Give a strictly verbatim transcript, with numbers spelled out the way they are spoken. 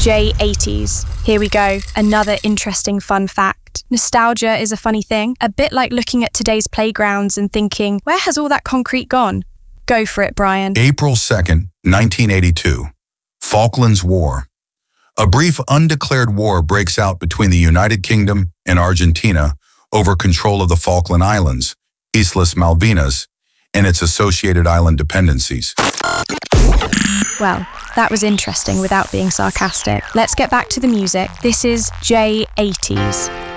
J eighties. Here we go, another interesting fun fact. Nostalgia is a funny thing, a bit like looking at today's playgrounds and thinking, where has all that concrete gone? Go for it, Brian. April second, nineteen eighty-two. Falklands War. A brief undeclared war breaks out between the United Kingdom and Argentina over control of the Falkland Islands, Islas Malvinas, and its associated island dependencies. Well, that was interesting without being sarcastic. Let's get back to the music. This is J eighties.